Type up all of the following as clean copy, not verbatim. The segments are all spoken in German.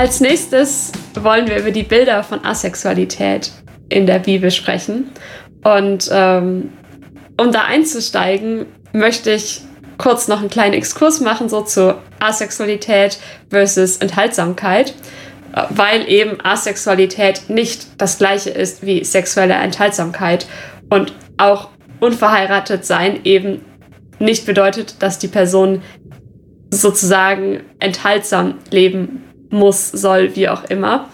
Als nächstes wollen wir über die Bilder von Asexualität in der Bibel sprechen. Und um da einzusteigen, möchte ich kurz noch einen kleinen Exkurs machen, so zu Asexualität versus Enthaltsamkeit, weil eben Asexualität nicht das Gleiche ist wie sexuelle Enthaltsamkeit und auch unverheiratet sein eben nicht bedeutet, dass die Person sozusagen enthaltsam leben muss, soll, wie auch immer.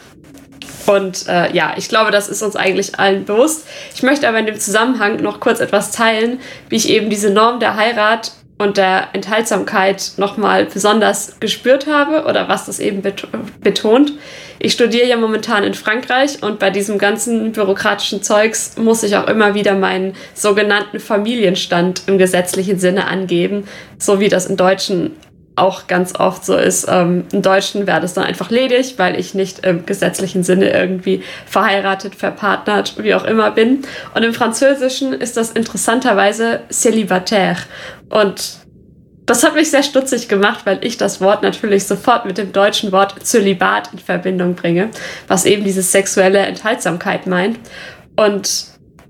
Und ich glaube, das ist uns eigentlich allen bewusst. Ich möchte aber in dem Zusammenhang noch kurz etwas teilen, wie ich eben diese Norm der Heirat und der Enthaltsamkeit nochmal besonders gespürt habe oder was das eben betont. Ich studiere ja momentan in Frankreich und bei diesem ganzen bürokratischen Zeugs muss ich auch immer wieder meinen sogenannten Familienstand im gesetzlichen Sinne angeben, so wie das im Deutschen auch ganz oft so ist. Im Deutschen wäre das dann einfach ledig, weil ich nicht im gesetzlichen Sinne irgendwie verheiratet, verpartnert, wie auch immer bin. Und im Französischen ist das interessanterweise célibataire. Und das hat mich sehr stutzig gemacht, weil ich das Wort natürlich sofort mit dem deutschen Wort Zölibat in Verbindung bringe, was eben diese sexuelle Enthaltsamkeit meint. Und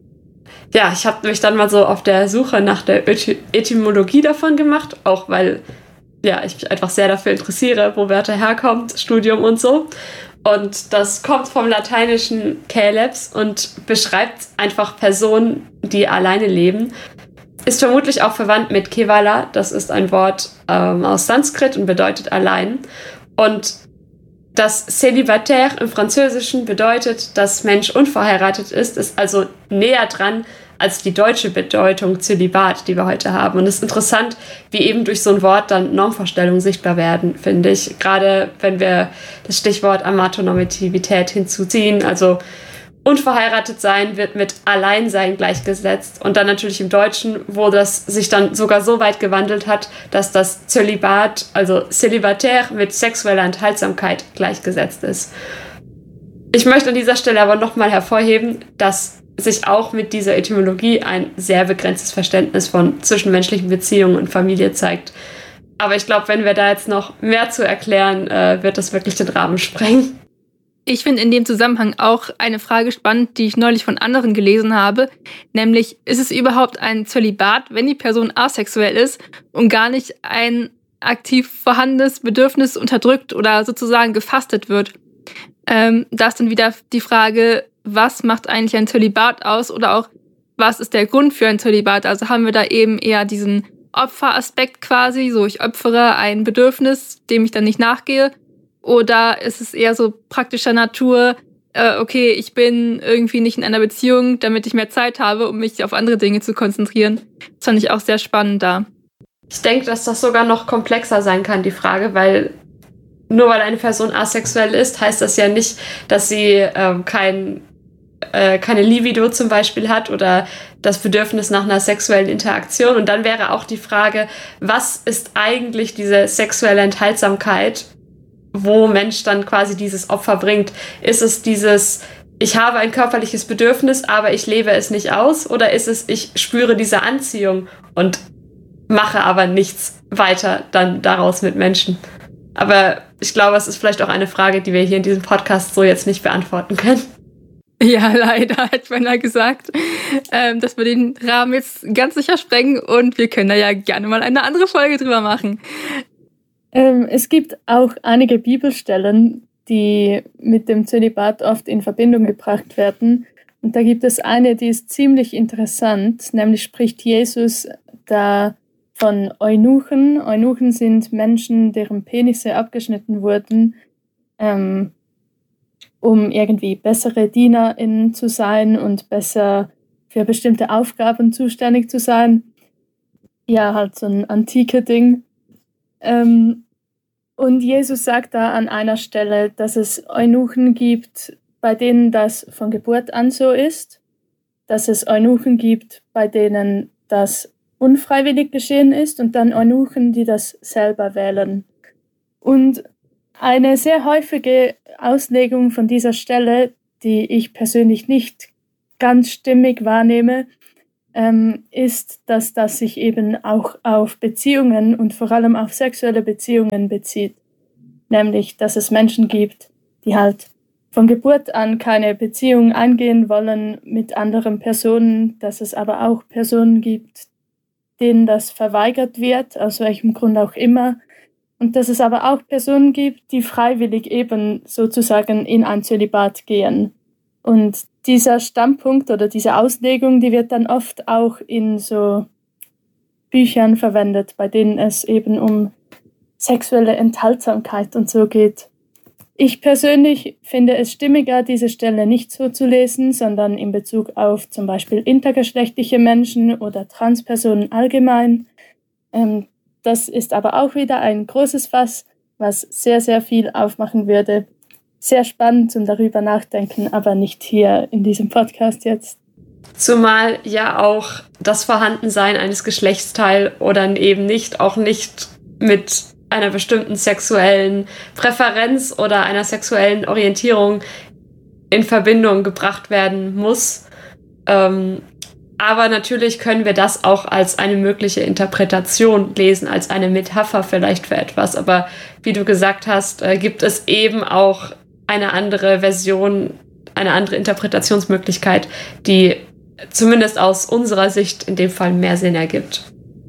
ja, ich habe mich dann mal so auf der Suche nach der Etymologie davon gemacht, auch weil ich mich einfach sehr dafür interessiere, wo Wörter herkommen, Studium und so. Und das kommt vom lateinischen caelebs und beschreibt einfach Personen, die alleine leben. Ist vermutlich auch verwandt mit kevala, das ist ein Wort aus Sanskrit und bedeutet allein. Und das célibataire im Französischen bedeutet, dass Mensch unverheiratet ist also näher dran als die deutsche Bedeutung Zölibat, die wir heute haben. Und es ist interessant, wie eben durch so ein Wort dann Normvorstellungen sichtbar werden, finde ich. Gerade wenn wir das Stichwort Amatonormativität hinzuziehen, also unverheiratet sein wird mit Alleinsein gleichgesetzt. Und dann natürlich im Deutschen, wo das sich dann sogar so weit gewandelt hat, dass das Zölibat, also célibataire, mit sexueller Enthaltsamkeit gleichgesetzt ist. Ich möchte an dieser Stelle aber nochmal hervorheben, dass sich auch mit dieser Etymologie ein sehr begrenztes Verständnis von zwischenmenschlichen Beziehungen und Familie zeigt. Aber ich glaube, wenn wir da jetzt noch mehr zu erklären, wird das wirklich den Rahmen sprengen. Ich finde in dem Zusammenhang auch eine Frage spannend, die ich neulich von anderen gelesen habe, nämlich, ist es überhaupt ein Zölibat, wenn die Person asexuell ist und gar nicht ein aktiv vorhandenes Bedürfnis unterdrückt oder sozusagen gefastet wird? Da ist dann wieder die Frage, was macht eigentlich ein Zölibat aus oder auch, was ist der Grund für ein Zölibat? Also haben wir da eben eher diesen Opferaspekt quasi, so ich opfere ein Bedürfnis, dem ich dann nicht nachgehe, oder ist es eher so praktischer Natur, okay, ich bin irgendwie nicht in einer Beziehung, damit ich mehr Zeit habe, um mich auf andere Dinge zu konzentrieren. Das fand ich auch sehr spannend da. Ich denke, dass das sogar noch komplexer sein kann, die Frage, weil nur weil eine Person asexuell ist, heißt das ja nicht, dass sie keine Libido zum Beispiel hat oder das Bedürfnis nach einer sexuellen Interaktion. Und dann wäre auch die Frage, was ist eigentlich diese sexuelle Enthaltsamkeit, wo Mensch dann quasi dieses Opfer bringt? Ist es dieses, ich habe ein körperliches Bedürfnis, aber ich lebe es nicht aus? Oder ist es, ich spüre diese Anziehung und mache aber nichts weiter dann daraus mit Menschen? Aber ich glaube, es ist vielleicht auch eine Frage, die wir hier in diesem Podcast so jetzt nicht beantworten können. Ja, leider hat Brenner gesagt, dass wir den Rahmen jetzt ganz sicher sprengen und wir können da ja gerne mal eine andere Folge drüber machen. Es gibt auch einige Bibelstellen, die mit dem Zölibat oft in Verbindung gebracht werden. Und da gibt es eine, die ist ziemlich interessant, nämlich spricht Jesus da von Eunuchen. Eunuchen sind Menschen, deren Penisse abgeschnitten wurden, um irgendwie bessere DienerInnen zu sein und besser für bestimmte Aufgaben zuständig zu sein. Ja, halt so ein antike Ding. Und Jesus sagt da an einer Stelle, dass es Eunuchen gibt, bei denen das von Geburt an so ist, dass es Eunuchen gibt, bei denen das unfreiwillig geschehen ist und dann Eunuchen, die das selber wählen. Und eine sehr häufige Auslegung von dieser Stelle, die ich persönlich nicht ganz stimmig wahrnehme, ist, dass das sich eben auch auf Beziehungen und vor allem auf sexuelle Beziehungen bezieht. nämlich dass es Menschen gibt, die halt von Geburt an keine Beziehung eingehen wollen mit anderen Personen, dass es aber auch Personen gibt, denen das verweigert wird, aus welchem Grund auch immer, und dass es aber auch Personen gibt, die freiwillig eben sozusagen in ein Zölibat gehen. Und dieser Standpunkt oder diese Auslegung, die wird dann oft auch in so Büchern verwendet, bei denen es eben um sexuelle Enthaltsamkeit und so geht. Ich persönlich finde es stimmiger, diese Stelle nicht so zu lesen, sondern in Bezug auf zum Beispiel intergeschlechtliche Menschen oder Transpersonen allgemein. Das ist aber auch wieder ein großes Fass, was sehr, sehr viel aufmachen würde. Sehr spannend zum darüber nachdenken, aber nicht hier in diesem Podcast jetzt. Zumal ja auch das Vorhandensein eines Geschlechtsteils oder eben nicht auch nicht mit einer bestimmten sexuellen Präferenz oder einer sexuellen Orientierung in Verbindung gebracht werden muss. Aber natürlich können wir das auch als eine mögliche Interpretation lesen, als eine Metapher vielleicht für etwas. Aber wie du gesagt hast, gibt es eben auch eine andere Version, eine andere Interpretationsmöglichkeit, die zumindest aus unserer Sicht in dem Fall mehr Sinn ergibt.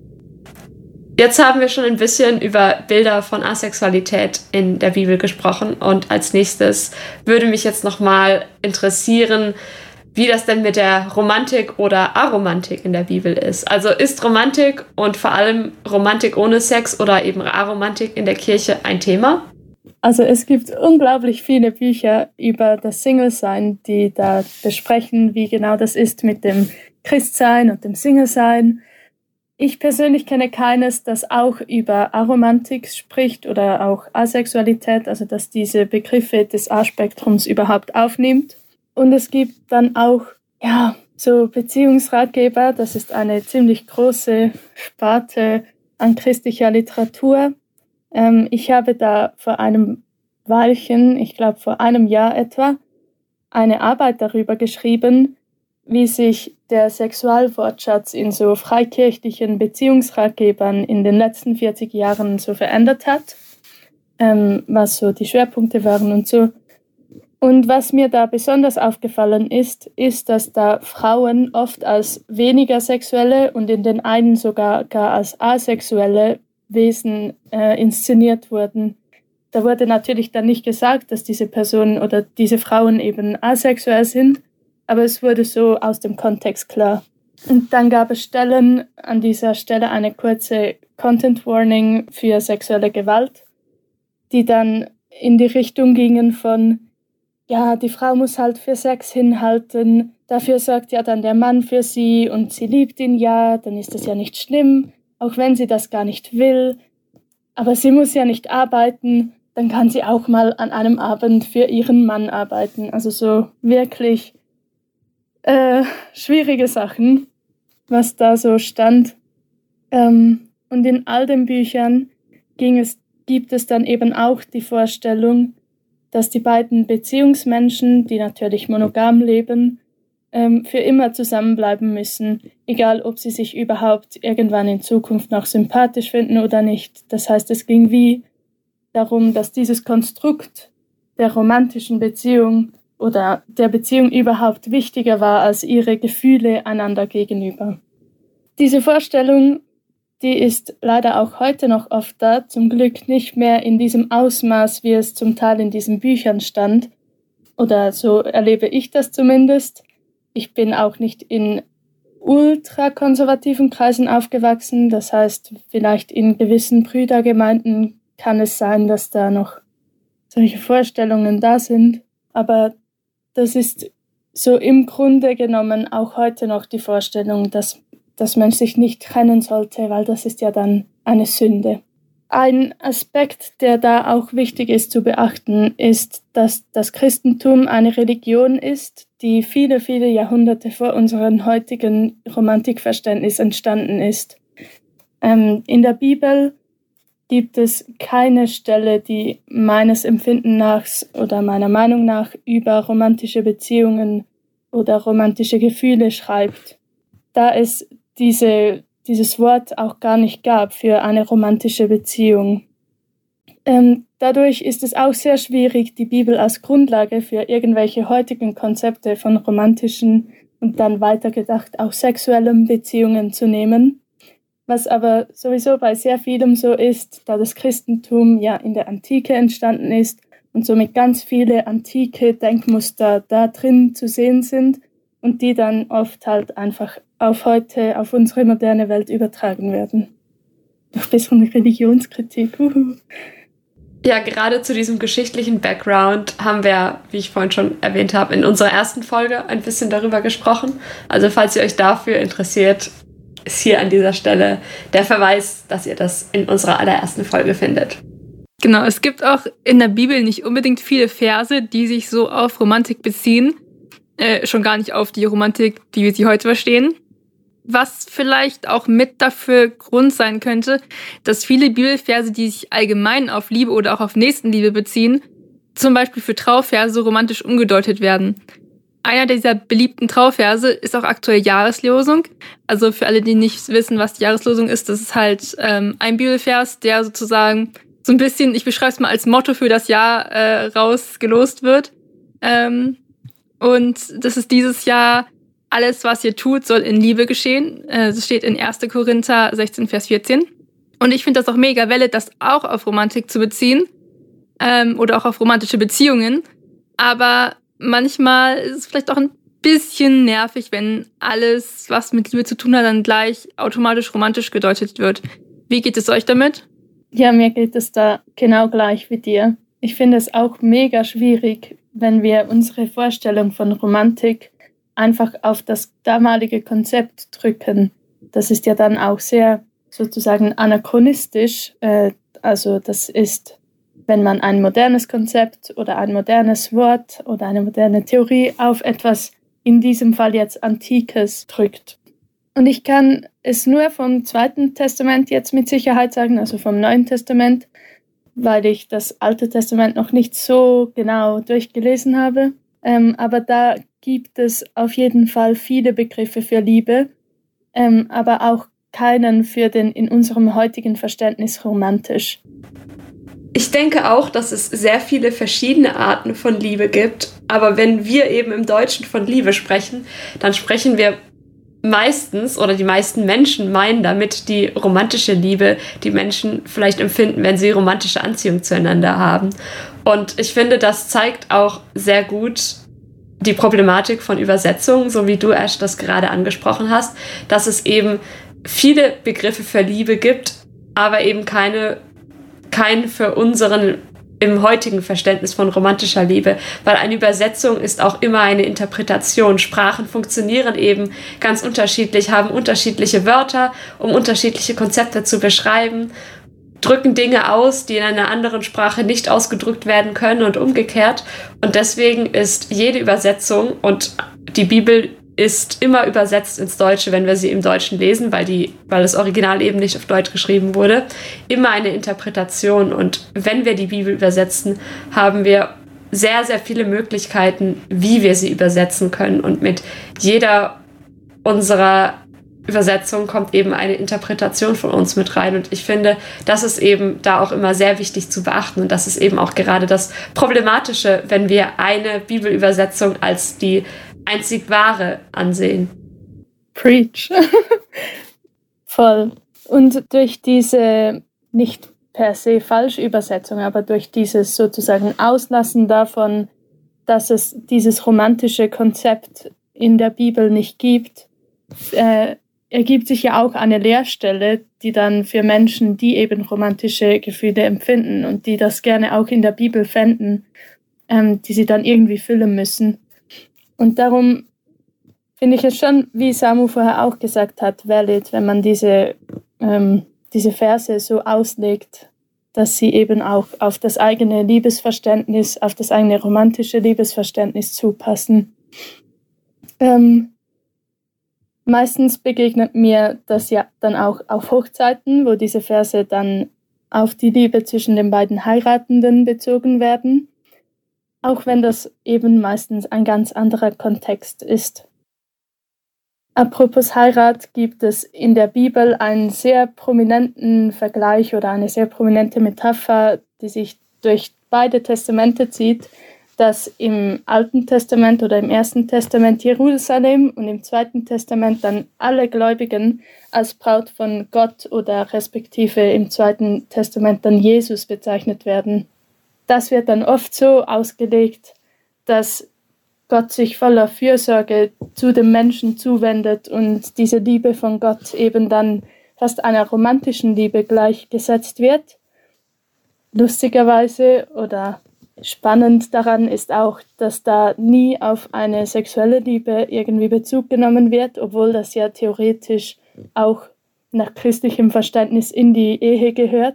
Jetzt haben wir schon ein bisschen über Bilder von Asexualität in der Bibel gesprochen und als nächstes würde mich jetzt nochmal interessieren, wie das denn mit der Romantik oder Aromantik in der Bibel ist. Also ist Romantik und vor allem Romantik ohne Sex oder eben Aromantik in der Kirche ein Thema? Also es gibt unglaublich viele Bücher über das Single-Sein, die da besprechen, wie genau das ist mit dem Christsein und dem Single-Sein. Ich persönlich kenne keines, das auch über Aromantik spricht oder auch Asexualität, also dass diese Begriffe des A-Spektrums überhaupt aufnimmt. Und es gibt dann auch so Beziehungsratgeber, das ist eine ziemlich große Sparte an christlicher Literatur. Ich habe da vor einem Weilchen, ich glaube vor einem Jahr etwa, eine Arbeit darüber geschrieben, wie sich der Sexualwortschatz in so freikirchlichen Beziehungsratgebern in den letzten 40 Jahren so verändert hat, was so die Schwerpunkte waren und so. Und was mir da besonders aufgefallen ist, dass da Frauen oft als weniger sexuelle und in den einen sogar gar als asexuelle Wesen inszeniert wurden. Da wurde natürlich dann nicht gesagt, dass diese Personen oder diese Frauen eben asexuell sind, aber es wurde so aus dem Kontext klar. Und dann gab es Stellen, an dieser Stelle eine kurze Content Warning für sexuelle Gewalt, die dann in die Richtung gingen von, ja, die Frau muss halt für Sex hinhalten, dafür sorgt ja dann der Mann für sie und sie liebt ihn ja, dann ist das ja nicht schlimm, auch wenn sie das gar nicht will. Aber sie muss ja nicht arbeiten, dann kann sie auch mal an einem Abend für ihren Mann arbeiten. Also so wirklich schwierige Sachen, was da so stand. Und in all den Büchern gibt es dann eben auch die Vorstellung, dass die beiden Beziehungsmenschen, die natürlich monogam leben, für immer zusammenbleiben müssen, egal ob sie sich überhaupt irgendwann in Zukunft noch sympathisch finden oder nicht. Das heißt, es ging wie darum, dass dieses Konstrukt der romantischen Beziehung oder der Beziehung überhaupt wichtiger war als ihre Gefühle einander gegenüber. Diese Vorstellung, die ist leider auch heute noch oft da, zum Glück nicht mehr in diesem Ausmaß, wie es zum Teil in diesen Büchern stand. Oder so erlebe ich das zumindest. Ich bin auch nicht in ultrakonservativen Kreisen aufgewachsen. Das heißt, vielleicht in gewissen Brüdergemeinden kann es sein, dass da noch solche Vorstellungen da sind. Aber das ist so im Grunde genommen auch heute noch die Vorstellung, dass man sich nicht trennen sollte, weil das ist ja dann eine Sünde. Ein Aspekt, der da auch wichtig ist zu beachten, ist, dass das Christentum eine Religion ist, die viele, viele Jahrhunderte vor unserem heutigen Romantikverständnis entstanden ist. In der Bibel gibt es keine Stelle, die meines Empfindens nach oder meiner Meinung nach über romantische Beziehungen oder romantische Gefühle schreibt, da es dieses Wort auch gar nicht gab für eine romantische Beziehung. Dadurch ist es auch sehr schwierig, die Bibel als Grundlage für irgendwelche heutigen Konzepte von romantischen und dann weitergedacht auch sexuellen Beziehungen zu nehmen. Was aber sowieso bei sehr vielem so ist, da das Christentum ja in der Antike entstanden ist und somit ganz viele antike Denkmuster da drin zu sehen sind und die dann oft halt einfach auf heute, auf unsere moderne Welt übertragen werden. Noch ein bisschen Religionskritik. Ja, gerade zu diesem geschichtlichen Background haben wir, wie ich vorhin schon erwähnt habe, in unserer ersten Folge ein bisschen darüber gesprochen. Also falls ihr euch dafür interessiert, ist hier an dieser Stelle der Verweis, dass ihr das in unserer allerersten Folge findet. Genau, es gibt auch in der Bibel nicht unbedingt viele Verse, die sich so auf Romantik beziehen. Schon gar nicht auf die Romantik, die wir sie heute verstehen. Was vielleicht auch mit dafür Grund sein könnte, dass viele Bibelverse, die sich allgemein auf Liebe oder auch auf Nächstenliebe beziehen, zum Beispiel für Trauverse romantisch umgedeutet werden. Einer dieser beliebten Trauverse ist auch aktuell Jahreslosung. Also für alle, die nicht wissen, was die Jahreslosung ist, das ist halt ein Bibelvers, der sozusagen so ein bisschen, ich beschreibe es mal als Motto für das Jahr rausgelost wird. Und das ist dieses Jahr: Alles, was ihr tut, soll in Liebe geschehen. Das steht in 1. Korinther 16, Vers 14. Und ich finde das auch mega Welle, das auch auf Romantik zu beziehen oder auch auf romantische Beziehungen. Aber manchmal ist es vielleicht auch ein bisschen nervig, wenn alles, was mit Liebe zu tun hat, dann gleich automatisch romantisch gedeutet wird. Wie geht es euch damit? Ja, mir geht es da genau gleich wie dir. Ich finde es auch mega schwierig, wenn wir unsere Vorstellung von Romantik einfach auf das damalige Konzept drücken. Das ist ja dann auch sehr sozusagen anachronistisch. Also das ist, wenn man ein modernes Konzept oder ein modernes Wort oder eine moderne Theorie auf etwas, in diesem Fall jetzt Antikes, drückt. Und ich kann es nur vom Zweiten Testament jetzt mit Sicherheit sagen, also vom Neuen Testament, weil ich das Alte Testament noch nicht so genau durchgelesen habe. Aber da gibt es auf jeden Fall viele Begriffe für Liebe, aber auch keinen für den in unserem heutigen Verständnis romantisch. Ich denke auch, dass es sehr viele verschiedene Arten von Liebe gibt, aber wenn wir eben im Deutschen von Liebe sprechen, dann sprechen wir meistens, oder die meisten Menschen meinen damit die romantische Liebe, die Menschen vielleicht empfinden, wenn sie romantische Anziehung zueinander haben. Und ich finde, das zeigt auch sehr gut die Problematik von Übersetzung, so wie du, Ash, das gerade angesprochen hast, dass es eben viele Begriffe für Liebe gibt, aber eben keinen für unseren im heutigen Verständnis von romantischer Liebe, weil eine Übersetzung ist auch immer eine Interpretation. Sprachen funktionieren eben ganz unterschiedlich, haben unterschiedliche Wörter, um unterschiedliche Konzepte zu beschreiben, drücken Dinge aus, die in einer anderen Sprache nicht ausgedrückt werden können und umgekehrt. Und deswegen ist jede Übersetzung, und die Bibel ist immer übersetzt ins Deutsche, wenn wir sie im Deutschen lesen, weil das Original eben nicht auf Deutsch geschrieben wurde, immer eine Interpretation. Und wenn wir die Bibel übersetzen, haben wir sehr, sehr viele Möglichkeiten, wie wir sie übersetzen können. Und mit jeder unserer Übersetzung kommt eben eine Interpretation von uns mit rein. Und ich finde, das ist eben da auch immer sehr wichtig zu beachten. Und das ist eben auch gerade das Problematische, wenn wir eine Bibelübersetzung als die einzig wahre ansehen. Preach. Voll. Und durch diese nicht per se falsche Übersetzung, aber durch dieses sozusagen Auslassen davon, dass es dieses romantische Konzept in der Bibel nicht gibt, ergibt sich ja auch eine Leerstelle, die dann für Menschen, die eben romantische Gefühle empfinden und die das gerne auch in der Bibel fänden, die sie dann irgendwie füllen müssen. Und darum finde ich es schon, wie Samu vorher auch gesagt hat, valid, wenn man diese Verse so auslegt, dass sie eben auch auf das eigene Liebesverständnis, auf das eigene romantische Liebesverständnis zupassen. Meistens begegnet mir das ja dann auch auf Hochzeiten, wo diese Verse dann auf die Liebe zwischen den beiden Heiratenden bezogen werden, auch wenn das eben meistens ein ganz anderer Kontext ist. Apropos Heirat, gibt es in der Bibel einen sehr prominenten Vergleich oder eine sehr prominente Metapher, die sich durch beide Testamente zieht, dass im Alten Testament oder im Ersten Testament Jerusalem und im Zweiten Testament dann alle Gläubigen als Braut von Gott oder respektive im Zweiten Testament dann Jesus bezeichnet werden. Das wird dann oft so ausgelegt, dass Gott sich voller Fürsorge zu dem Menschen zuwendet und diese Liebe von Gott eben dann fast einer romantischen Liebe gleichgesetzt wird. Lustigerweise oder spannend daran ist auch, dass da nie auf eine sexuelle Liebe irgendwie Bezug genommen wird, obwohl das ja theoretisch auch nach christlichem Verständnis in die Ehe gehört.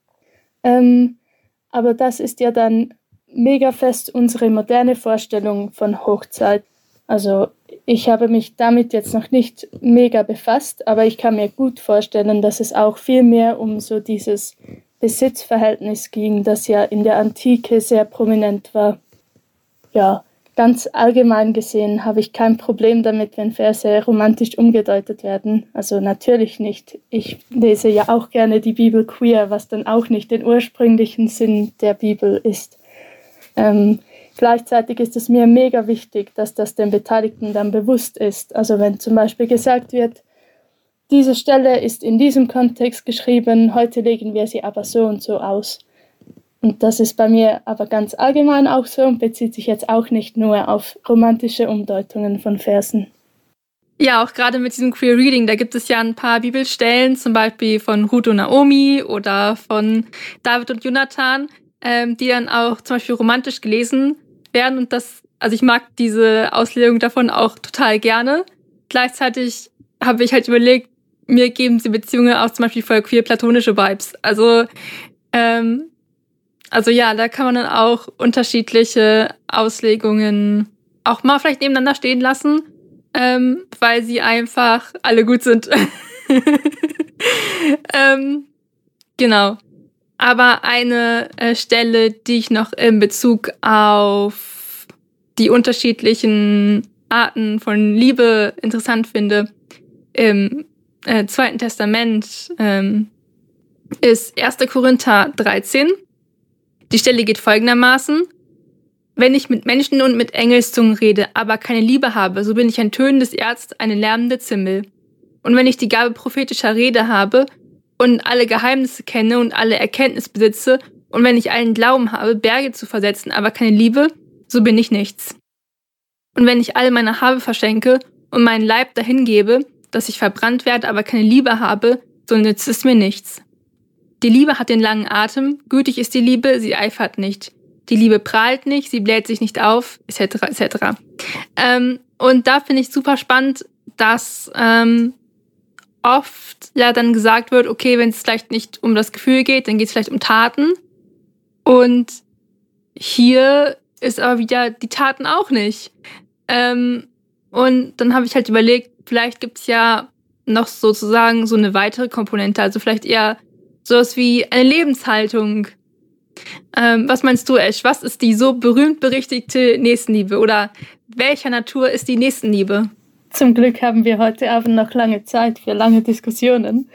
Aber das ist ja dann mega fest unsere moderne Vorstellung von Hochzeit. Also ich habe mich damit jetzt noch nicht mega befasst, aber ich kann mir gut vorstellen, dass es auch viel mehr um so dieses Besitzverhältnis ging, das ja in der Antike sehr prominent war. Ja, ganz allgemein gesehen habe ich kein Problem damit, wenn Verse romantisch umgedeutet werden. Also natürlich nicht. Ich lese ja auch gerne die Bibel queer, was dann auch nicht den ursprünglichen Sinn der Bibel ist. Gleichzeitig ist es mir mega wichtig, dass das den Beteiligten dann bewusst ist. Also wenn zum Beispiel gesagt wird, diese Stelle ist in diesem Kontext geschrieben, heute legen wir sie aber so und so aus. Und das ist bei mir aber ganz allgemein auch so und bezieht sich jetzt auch nicht nur auf romantische Umdeutungen von Versen. Ja, auch gerade mit diesem Queer Reading, da gibt es ja ein paar Bibelstellen, zum Beispiel von Ruth und Naomi oder von David und Jonathan, die dann auch zum Beispiel romantisch gelesen werden. Und also ich mag diese Auslegung davon auch total gerne. Gleichzeitig habe ich halt überlegt, mir geben sie Beziehungen auch zum Beispiel voll queer-platonische Vibes. Also ja, da kann man dann auch unterschiedliche Auslegungen auch mal vielleicht nebeneinander stehen lassen, weil sie einfach alle gut sind. Genau. Aber eine Stelle, die ich noch in Bezug auf die unterschiedlichen Arten von Liebe interessant finde, im Zweiten Testament ist 1. Korinther 13. Die Stelle geht folgendermaßen: Wenn ich mit Menschen und mit Engelszungen rede, aber keine Liebe habe, so bin ich ein tönendes Erz, eine lärmende Zimbel. Und wenn ich die Gabe prophetischer Rede habe und alle Geheimnisse kenne und alle Erkenntnis besitze, und wenn ich allen Glauben habe, Berge zu versetzen, aber keine Liebe, so bin ich nichts. Und wenn ich all meine Habe verschenke und meinen Leib dahingebe, dass ich verbrannt werde, aber keine Liebe habe, so nützt es mir nichts. Die Liebe hat den langen Atem, gütig ist die Liebe, sie eifert nicht. Die Liebe prahlt nicht, sie bläht sich nicht auf, etc. etc. Und da finde ich super spannend, dass oft ja dann gesagt wird, okay, wenn es vielleicht nicht um das Gefühl geht, dann geht es vielleicht um Taten. Und hier ist aber wieder die Taten auch nicht. Und dann habe ich halt überlegt, vielleicht gibt es ja noch sozusagen so eine weitere Komponente, also vielleicht eher sowas wie eine Lebenshaltung. Was meinst du, Esch? Was ist die so berühmt berichtigte Nächstenliebe? Oder welcher Natur ist die Nächstenliebe? Zum Glück haben wir heute Abend noch lange Zeit für lange Diskussionen.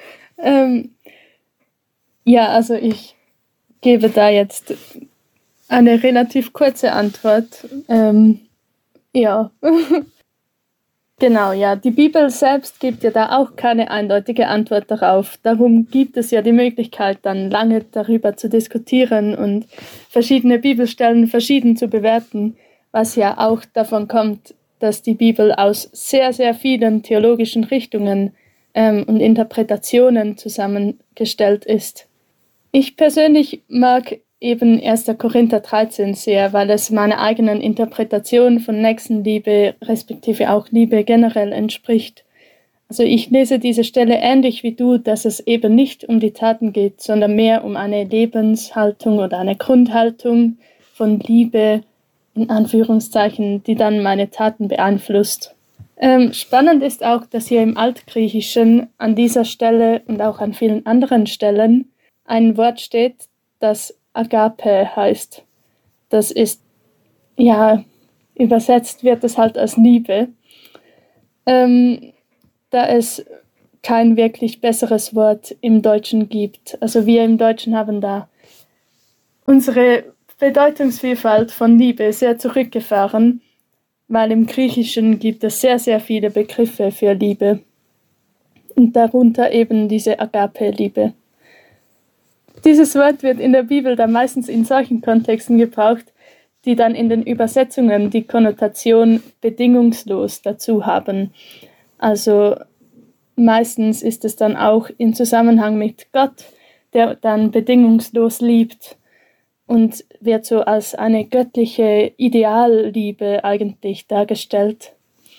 Ja, also ich gebe da jetzt eine relativ kurze Antwort. Ja, genau, ja. Die Bibel selbst gibt ja da auch keine eindeutige Antwort darauf. Darum gibt es ja die Möglichkeit, dann lange darüber zu diskutieren und verschiedene Bibelstellen verschieden zu bewerten, was ja auch davon kommt, dass die Bibel aus sehr, sehr vielen theologischen Richtungen und Interpretationen zusammengestellt ist. Ich persönlich mag eben 1. Korinther 13 sehr, weil es meiner eigenen Interpretation von Nächstenliebe respektive auch Liebe generell entspricht. Also ich lese diese Stelle ähnlich wie du, dass es eben nicht um die Taten geht, sondern mehr um eine Lebenshaltung oder eine Grundhaltung von Liebe, in Anführungszeichen, die dann meine Taten beeinflusst. Spannend ist auch, dass hier im Altgriechischen an dieser Stelle und auch an vielen anderen Stellen ein Wort steht, das Agape heißt. Das ist, ja, übersetzt wird es halt als Liebe. da es kein wirklich besseres Wort im Deutschen gibt. Also wir im Deutschen haben da unsere Bedeutungsvielfalt von Liebe sehr zurückgefahren, weil im Griechischen gibt es sehr, sehr viele Begriffe für Liebe und darunter eben diese Agape-Liebe. Dieses Wort wird in der Bibel dann meistens in solchen Kontexten gebraucht, die dann in den Übersetzungen die Konnotation bedingungslos dazu haben. Also meistens ist es dann auch im Zusammenhang mit Gott, der dann bedingungslos liebt und wird so als eine göttliche Idealliebe eigentlich dargestellt.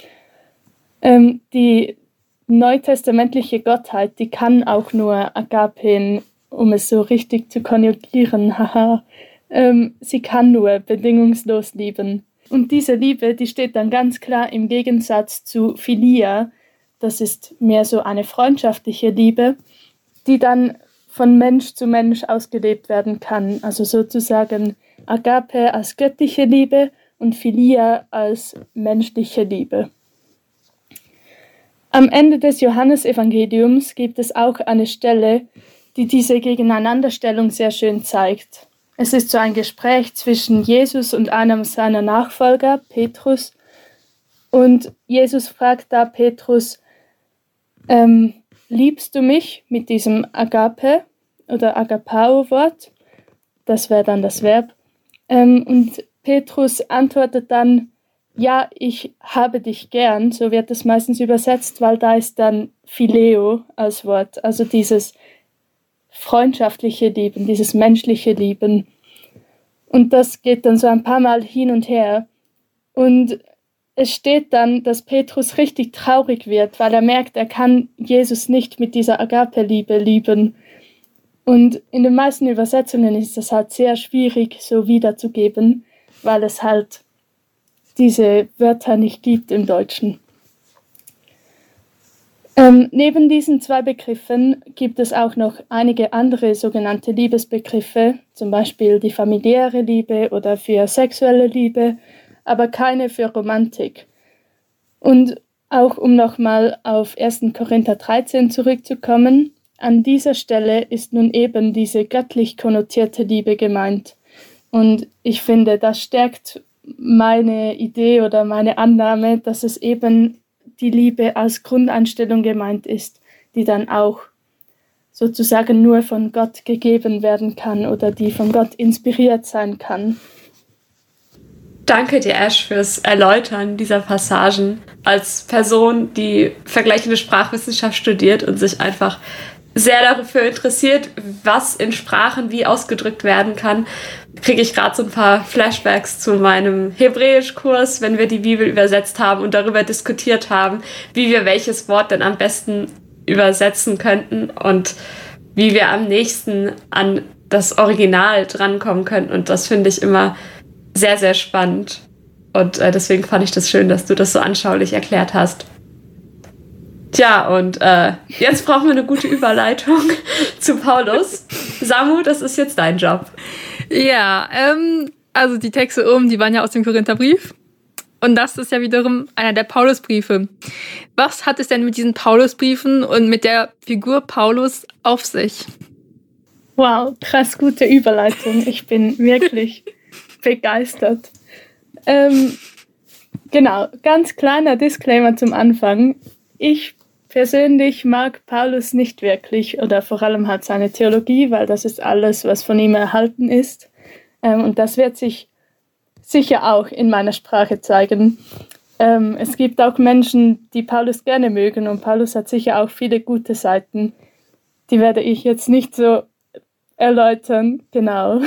Die neutestamentliche Gottheit, die kann auch nur Agapen, um es so richtig zu konjugieren, sie kann nur bedingungslos lieben. Und diese Liebe, die steht dann ganz klar im Gegensatz zu Philia. Das ist mehr so eine freundschaftliche Liebe, die dann von Mensch zu Mensch ausgelebt werden kann. Also sozusagen Agape als göttliche Liebe und Philia als menschliche Liebe. Am Ende des Johannesevangeliums gibt es auch eine Stelle, die diese Gegeneinanderstellung sehr schön zeigt. Es ist so ein Gespräch zwischen Jesus und einem seiner Nachfolger, Petrus. Und Jesus fragt da Petrus, liebst du mich mit diesem Agape oder Agapao-Wort? Das wäre dann das Verb. Und Petrus antwortet dann, ja, ich habe dich gern, so wird es meistens übersetzt, weil da ist dann Phileo als Wort, also dieses freundschaftliche Lieben, dieses menschliche Lieben. Und das geht dann so ein paar Mal hin und her. Und es steht dann, dass Petrus richtig traurig wird, weil er merkt, er kann Jesus nicht mit dieser Agape-Liebe lieben. Und in den meisten Übersetzungen ist das halt sehr schwierig so wiederzugeben, weil es halt diese Wörter nicht gibt im Deutschen. Neben diesen zwei Begriffen gibt es auch noch einige andere sogenannte Liebesbegriffe, zum Beispiel die familiäre Liebe oder für sexuelle Liebe, aber keine für Romantik. Und auch um nochmal auf 1. Korinther 13 zurückzukommen, an dieser Stelle ist nun eben diese göttlich konnotierte Liebe gemeint. Und ich finde, das stärkt meine Idee oder meine Annahme, dass es eben die Liebe als Grundeinstellung gemeint ist, die dann auch sozusagen nur von Gott gegeben werden kann oder die von Gott inspiriert sein kann. Danke dir, Ash, fürs Erläutern dieser Passagen. Als Person, die vergleichende Sprachwissenschaft studiert und sich einfach sehr dafür interessiert, was in Sprachen wie ausgedrückt werden kann, kriege ich gerade so ein paar Flashbacks zu meinem Hebräischkurs, wenn wir die Bibel übersetzt haben und darüber diskutiert haben, wie wir welches Wort denn am besten übersetzen könnten und wie wir am nächsten an das Original drankommen könnten. Und das finde ich immer sehr, sehr spannend. Und deswegen fand ich das schön, dass du das so anschaulich erklärt hast. Tja, und jetzt brauchen wir eine gute Überleitung zu Paulus. Samu, das ist jetzt dein Job. Ja, also die Texte oben, die waren ja aus dem Korintherbrief. Und das ist ja wiederum einer der Paulusbriefe. Was hat es denn mit diesen Paulusbriefen und mit der Figur Paulus auf sich? Wow, krass gute Überleitung. Ich bin wirklich begeistert. Genau, ganz kleiner Disclaimer zum Anfang. Ich persönlich mag Paulus nicht wirklich oder vor allem halt seine Theologie, weil das ist alles, was von ihm erhalten ist. Und das wird sich sicher auch in meiner Sprache zeigen. Es gibt auch Menschen, die Paulus gerne mögen und Paulus hat sicher auch viele gute Seiten. Die werde ich jetzt nicht so erläutern, genau.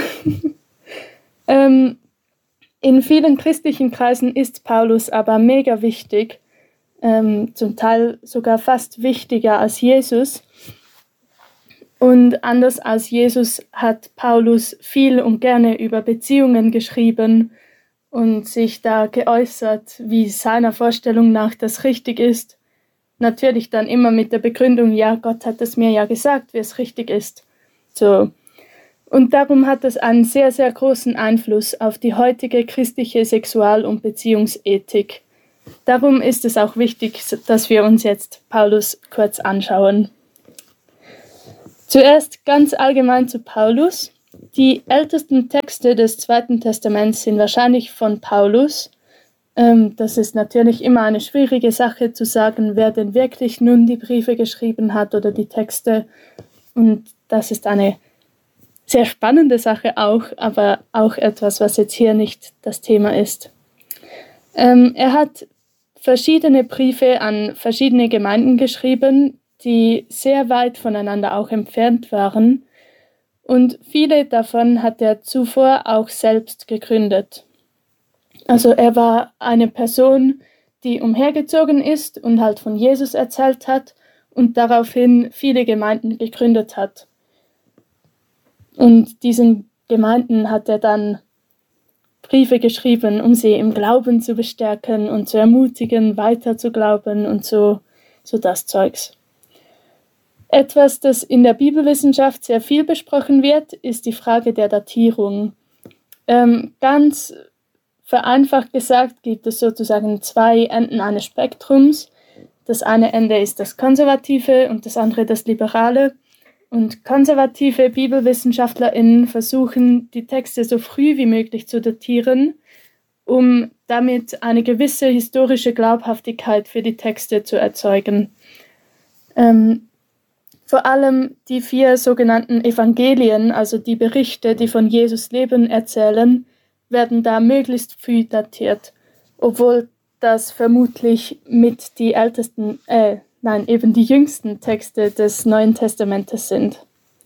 In vielen christlichen Kreisen ist Paulus aber mega wichtig, zum Teil sogar fast wichtiger als Jesus. Und anders als Jesus hat Paulus viel und gerne über Beziehungen geschrieben und sich da geäußert, wie seiner Vorstellung nach das richtig ist. Natürlich dann immer mit der Begründung, ja, Gott hat es mir ja gesagt, wie es richtig ist. So. Und darum hat es einen sehr, sehr großen Einfluss auf die heutige christliche Sexual- und Beziehungsethik. Darum ist es auch wichtig, dass wir uns jetzt Paulus kurz anschauen. Zuerst ganz allgemein zu Paulus. Die ältesten Texte des Zweiten Testaments sind wahrscheinlich von Paulus. Das ist natürlich immer eine schwierige Sache zu sagen, wer denn wirklich nun die Briefe geschrieben hat oder die Texte. Und das ist eine sehr spannende Sache auch, aber auch etwas, was jetzt hier nicht das Thema ist. Er hat verschiedene Briefe an verschiedene Gemeinden geschrieben, die sehr weit voneinander auch entfernt waren. Und viele davon hat er zuvor auch selbst gegründet. Also er war eine Person, die umhergezogen ist und halt von Jesus erzählt hat und daraufhin viele Gemeinden gegründet hat. Und diesen Gemeinden hat er dann Briefe geschrieben, um sie im Glauben zu bestärken und zu ermutigen, weiter zu glauben und so das Zeugs. Etwas, das in der Bibelwissenschaft sehr viel besprochen wird, ist die Frage der Datierung. Ganz vereinfacht gesagt gibt es sozusagen zwei Enden eines Spektrums. Das eine Ende ist das Konservative und das andere das Liberale. Und konservative BibelwissenschaftlerInnen versuchen, die Texte so früh wie möglich zu datieren, um damit eine gewisse historische Glaubhaftigkeit für die Texte zu erzeugen. Vor allem die 4 sogenannten Evangelien, also die Berichte, die von Jesus Leben erzählen, werden da möglichst früh datiert, obwohl das vermutlich mit die die jüngsten Texte des Neuen Testamentes sind.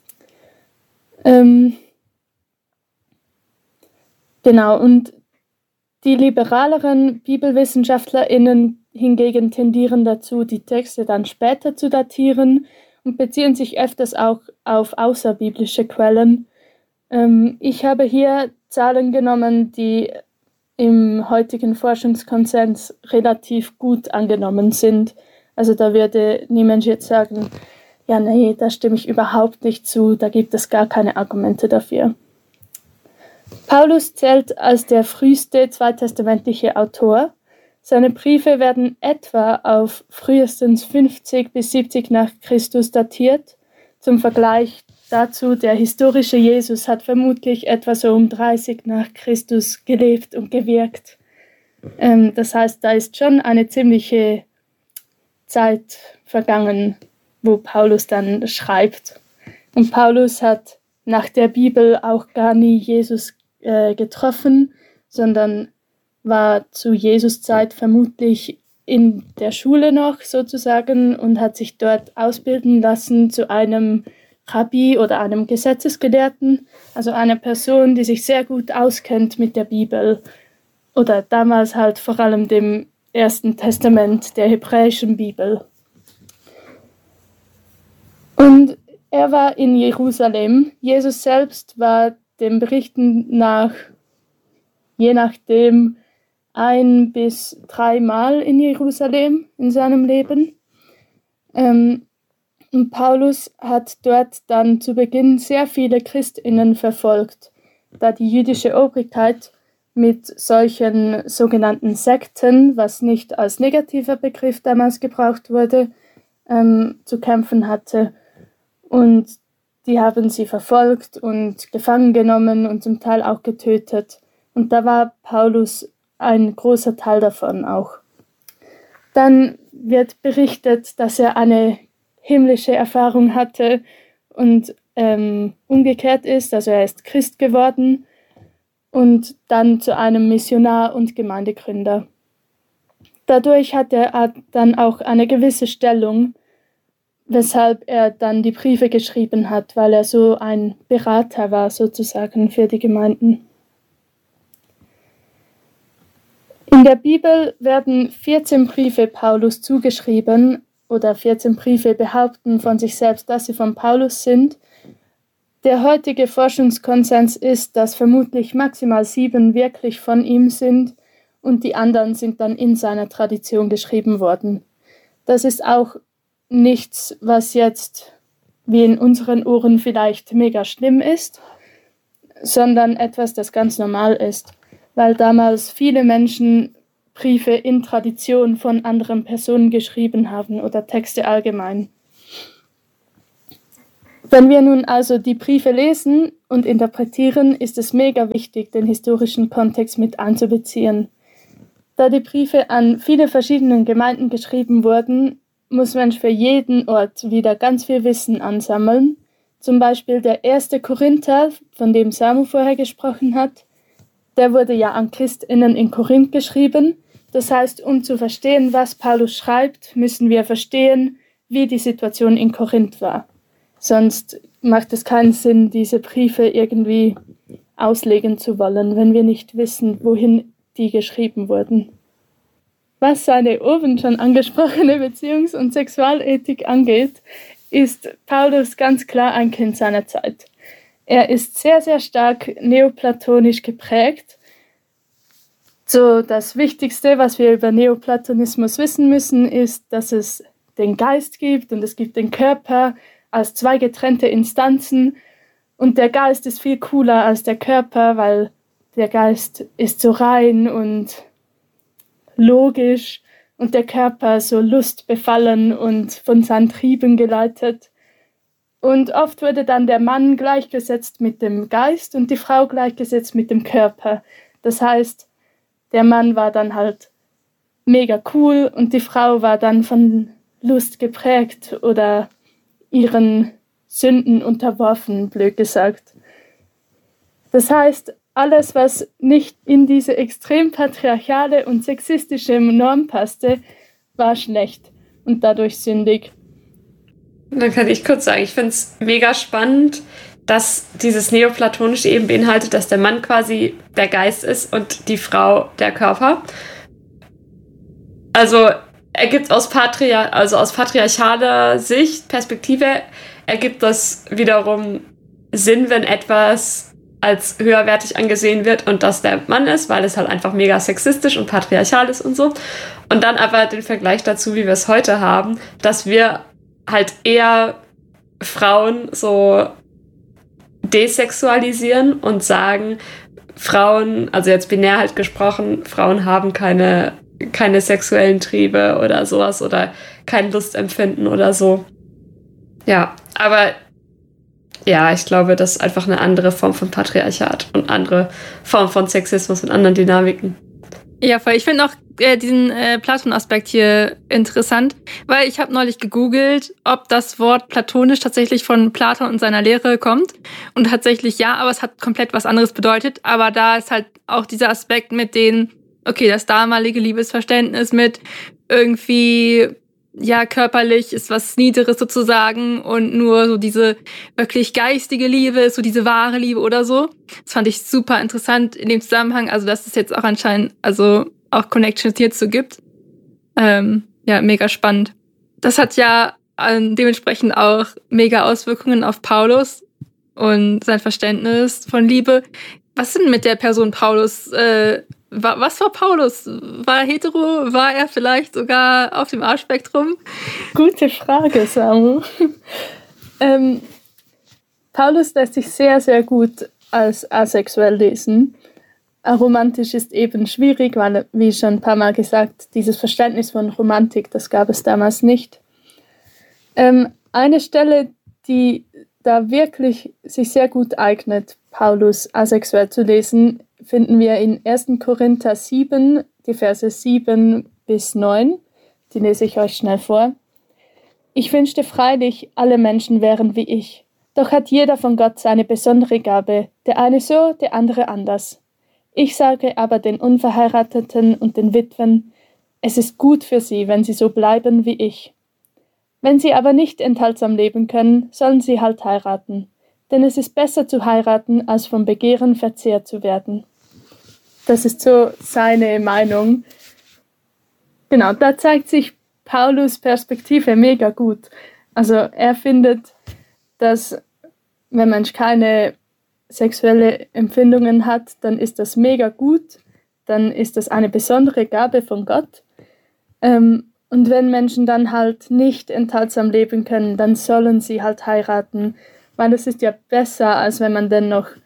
Genau, und die liberaleren BibelwissenschaftlerInnen hingegen tendieren dazu, die Texte dann später zu datieren und beziehen sich öfters auch auf außerbiblische Quellen. Ich habe hier Zahlen genommen, die im heutigen Forschungskonsens relativ gut angenommen sind. Also da würde niemand jetzt sagen, ja, nee, da stimme ich überhaupt nicht zu, da gibt es gar keine Argumente dafür. Paulus zählt als der früheste zweitestamentliche Autor. Seine Briefe werden etwa auf frühestens 50 bis 70 nach Christus datiert. Zum Vergleich dazu, der historische Jesus hat vermutlich etwa so um 30 nach Christus gelebt und gewirkt. Das heißt, da ist schon eine ziemliche Zeit vergangen, wo Paulus dann schreibt. Und Paulus hat nach der Bibel auch gar nie Jesus getroffen, sondern war zu Jesus Zeit vermutlich in der Schule noch sozusagen und hat sich dort ausbilden lassen zu einem Rabbi oder einem Gesetzesgelehrten, also einer Person, die sich sehr gut auskennt mit der Bibel oder damals halt vor allem dem Ersten Testament der hebräischen Bibel. Und er war in Jerusalem. Jesus selbst war den Berichten nach, je nachdem, 1 bis 3 Mal in Jerusalem in seinem Leben. Und Paulus hat dort dann zu Beginn sehr viele ChristInnen verfolgt, da die jüdische Obrigkeit mit solchen sogenannten Sekten, was nicht als negativer Begriff damals gebraucht wurde, zu kämpfen hatte. Und die haben sie verfolgt und gefangen genommen und zum Teil auch getötet. Und da war Paulus ein großer Teil davon auch. Dann wird berichtet, dass er eine himmlische Erfahrung hatte und umgekehrt ist, also er ist Christ geworden und dann zu einem Missionar und Gemeindegründer. Dadurch hat er dann auch eine gewisse Stellung, weshalb er dann die Briefe geschrieben hat, weil er so ein Berater war sozusagen für die Gemeinden. In der Bibel werden 14 Briefe Paulus zugeschrieben oder 14 Briefe behaupten von sich selbst, dass sie von Paulus sind. Der heutige Forschungskonsens ist, dass vermutlich maximal 7 wirklich von ihm sind und die anderen sind dann in seiner Tradition geschrieben worden. Das ist auch nichts, was jetzt wie in unseren Ohren vielleicht mega schlimm ist, sondern etwas, das ganz normal ist, weil damals viele Menschen Briefe in Tradition von anderen Personen geschrieben haben oder Texte allgemein. Wenn wir nun also die Briefe lesen und interpretieren, ist es mega wichtig, den historischen Kontext mit einzubeziehen. Da die Briefe an viele verschiedene Gemeinden geschrieben wurden, muss man für jeden Ort wieder ganz viel Wissen ansammeln. Zum Beispiel der 1. Korinther, von dem Samu vorher gesprochen hat, der wurde ja an ChristInnen in Korinth geschrieben. Das heißt, um zu verstehen, was Paulus schreibt, müssen wir verstehen, wie die Situation in Korinth war. Sonst macht es keinen Sinn, diese Briefe irgendwie auslegen zu wollen, wenn wir nicht wissen, wohin die geschrieben wurden. Was seine oben schon angesprochene Beziehungs- und Sexualethik angeht, ist Paulus ganz klar ein Kind seiner Zeit. Er ist sehr, sehr stark neoplatonisch geprägt. So, das Wichtigste, was wir über Neoplatonismus wissen müssen, ist, dass es den Geist gibt und es gibt den Körper als zwei getrennte Instanzen. Und der Geist ist viel cooler als der Körper, weil der Geist ist so rein und logisch und der Körper so lustbefallen und von seinen Trieben geleitet. Und oft wurde dann der Mann gleichgesetzt mit dem Geist und die Frau gleichgesetzt mit dem Körper. Das heißt, der Mann war dann halt mega cool und die Frau war dann von Lust geprägt oder ihren Sünden unterworfen, blöd gesagt. Das heißt, alles, was nicht in diese extrem patriarchale und sexistische Norm passte, war schlecht und dadurch sündig. Dann kann ich kurz sagen, ich finde es mega spannend, dass dieses Neoplatonische eben beinhaltet, dass der Mann quasi der Geist ist und die Frau der Körper. Also ergibt aus patriarchaler Sicht, Perspektive, ergibt das wiederum Sinn, wenn etwas als höherwertig angesehen wird und das der Mann ist, weil es halt einfach mega sexistisch und patriarchal ist und so. Und dann aber den Vergleich dazu, wie wir es heute haben, dass wir halt eher Frauen so desexualisieren und sagen, Frauen, also jetzt binär halt gesprochen, Frauen haben keine sexuellen Triebe oder sowas oder kein Lustempfinden oder so. Ja, aber ja, ich glaube, das ist einfach eine andere Form von Patriarchat und andere Form von Sexismus und anderen Dynamiken. Ja, voll. Ich finde auch diesen Platon-Aspekt hier interessant, weil ich habe neulich gegoogelt, ob das Wort platonisch tatsächlich von Platon und seiner Lehre kommt. Und tatsächlich ja, aber es hat komplett was anderes bedeutet. Aber da ist halt auch dieser Aspekt mit den, okay, das damalige Liebesverständnis mit irgendwie, ja, körperlich ist was Niederes sozusagen und nur so diese wirklich geistige Liebe ist so diese wahre Liebe oder so. Das fand ich super interessant in dem Zusammenhang, also dass es jetzt auch anscheinend, also auch Connections hierzu gibt. Ja, mega spannend. Das hat ja dementsprechend auch mega Auswirkungen auf Paulus und sein Verständnis von Liebe. Was ist denn mit der Person Paulus? Was war Paulus? War er hetero? War er vielleicht sogar auf dem A-Spektrum? Gute Frage, Samu. Paulus lässt sich sehr, sehr gut als asexuell lesen. Aromantisch ist eben schwierig, weil, wie schon ein paar Mal gesagt, dieses Verständnis von Romantik, das gab es damals nicht. Eine Stelle, die da wirklich sich sehr gut eignet, Paulus asexuell zu lesen, finden wir in 1. Korinther 7, die Verse 7 bis 9. Die lese ich euch schnell vor. Ich wünschte freilich, alle Menschen wären wie ich. Doch hat jeder von Gott seine besondere Gabe, der eine so, der andere anders. Ich sage aber den Unverheirateten und den Witwen, es ist gut für sie, wenn sie so bleiben wie ich. Wenn sie aber nicht enthaltsam leben können, sollen sie halt heiraten. Denn es ist besser zu heiraten, als vom Begehren verzehrt zu werden. Das ist so seine Meinung. Genau, da zeigt sich Paulus' Perspektive mega gut. Also er findet, dass wenn man keine sexuelle Empfindungen hat, dann ist das mega gut. Dann ist das eine besondere Gabe von Gott. Und wenn Menschen dann halt nicht enthaltsam leben können, dann sollen sie halt heiraten. Weil es ist ja besser, als wenn man dann noch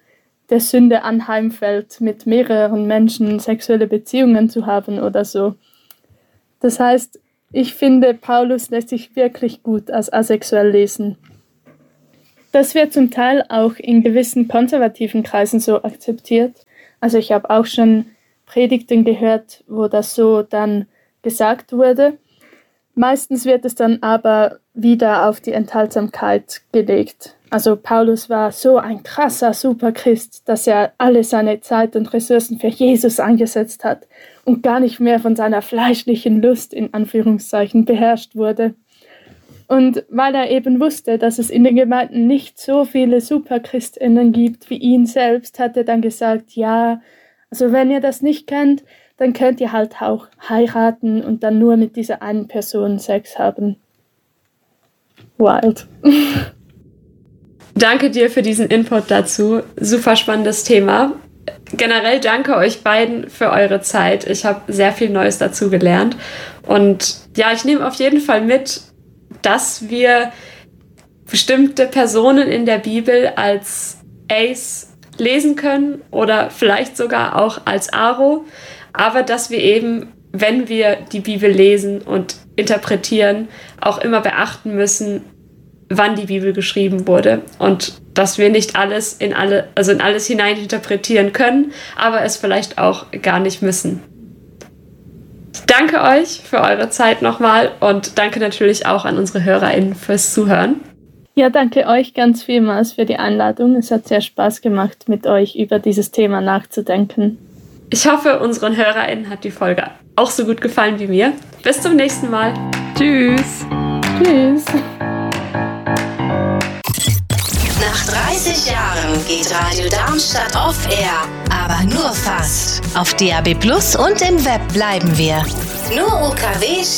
der Sünde anheimfällt, mit mehreren Menschen sexuelle Beziehungen zu haben oder so. Das heißt, ich finde, Paulus lässt sich wirklich gut als asexuell lesen. Das wird zum Teil auch in gewissen konservativen Kreisen so akzeptiert. Also ich habe auch schon Predigten gehört, wo das so dann gesagt wurde. Meistens wird es dann aber wieder auf die Enthaltsamkeit gelegt. Also Paulus war so ein krasser Superchrist, dass er alle seine Zeit und Ressourcen für Jesus eingesetzt hat und gar nicht mehr von seiner fleischlichen Lust in Anführungszeichen beherrscht wurde. Und weil er eben wusste, dass es in den Gemeinden nicht so viele SuperchristInnen gibt wie ihn selbst, hat er dann gesagt, ja, also wenn ihr das nicht könnt, dann könnt ihr halt auch heiraten und dann nur mit dieser einen Person Sex haben. Wild. Danke dir für diesen Input dazu. Super spannendes Thema. Generell danke euch beiden für eure Zeit. Ich habe sehr viel Neues dazu gelernt. Und ja, ich nehme auf jeden Fall mit, dass wir bestimmte Personen in der Bibel als Ace lesen können oder vielleicht sogar auch als Aro, aber dass wir eben, wenn wir die Bibel lesen und interpretieren, auch immer beachten müssen, wann die Bibel geschrieben wurde und dass wir nicht alles in alles hineininterpretieren können, aber es vielleicht auch gar nicht müssen. Danke euch für eure Zeit nochmal und danke natürlich auch an unsere HörerInnen fürs Zuhören. Ja, danke euch ganz vielmals für die Einladung. Es hat sehr Spaß gemacht, mit euch über dieses Thema nachzudenken. Ich hoffe, unseren HörerInnen hat die Folge auch so gut gefallen wie mir. Bis zum nächsten Mal. Tschüss. Tschüss. Nach 30 Jahren geht Radio Darmstadt off air, aber nur fast. Auf DAB+ und im Web bleiben wir. Nur UKW